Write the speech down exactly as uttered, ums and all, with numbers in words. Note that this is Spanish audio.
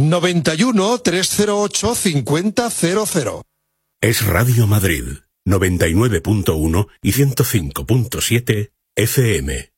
noventa y uno, trescientos ocho, cincuenta cero cero. Es Radio Madrid, noventa y nueve punto uno y ciento cinco punto siete F M.